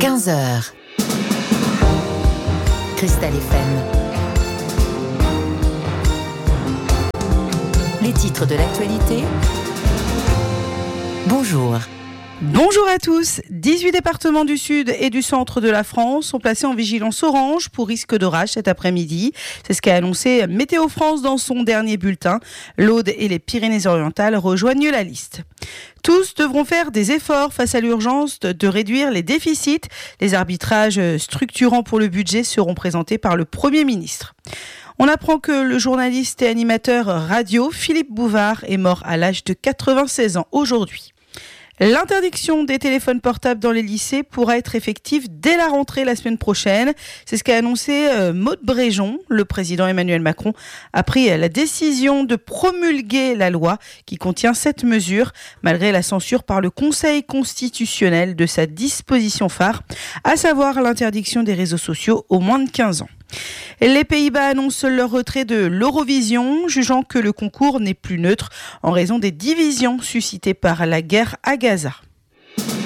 15h. Cristal FM. Les titres de l'actualité. Bonjour. Bonjour à tous. 18 départements du sud et du centre de la France sont placés en vigilance orange pour risque d'orage cet après-midi. C'est ce qu'a annoncé Météo France dans son dernier bulletin. L'Aude et les Pyrénées-Orientales rejoignent la liste. Tous devront faire des efforts face à l'urgence de réduire les déficits. Les arbitrages structurants pour le budget seront présentés par le Premier ministre. On apprend que le journaliste et animateur radio Philippe Bouvard est mort à l'âge de 96 ans aujourd'hui. L'interdiction des téléphones portables dans les lycées pourra être effective dès la rentrée la semaine prochaine. C'est ce qu'a annoncé Maud Bréjon. Le président Emmanuel Macron a pris la décision de promulguer la loi qui contient cette mesure, malgré la censure par le Conseil constitutionnel de sa disposition phare, à savoir l'interdiction des réseaux sociaux aux moins de 15 ans. Les Pays-Bas annoncent leur retrait de l'Eurovision, jugeant que le concours n'est plus neutre en raison des divisions suscitées par la guerre à Gaza.